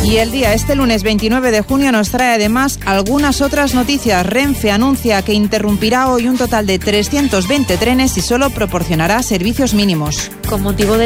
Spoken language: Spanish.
Y el día, este lunes 29 de junio, nos trae además algunas otras noticias. Renfe anuncia que interrumpirá hoy un total de 320 trenes y solo proporcionará servicios mínimos. Con motivo de